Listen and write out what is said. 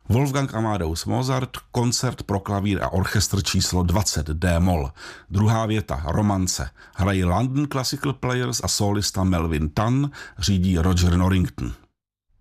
Wolfgang Amadeus Mozart, koncert pro klavír a orchestr číslo 20 D-moll. Druhá věta, romance. Hrají London Classical Players a solista Melvin Tan, řídí Roger Norrington.